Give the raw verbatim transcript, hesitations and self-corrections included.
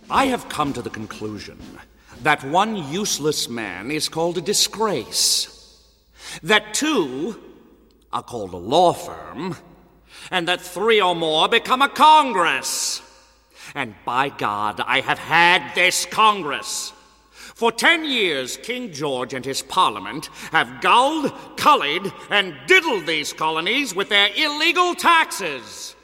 I have come to the conclusion that one useless man is called a disgrace, that two are called a law firm, and that three or more become a Congress. And by God, I have had this Congress. For ten years, King George and his parliament have gulled, cullied, and diddled these colonies with their illegal taxes.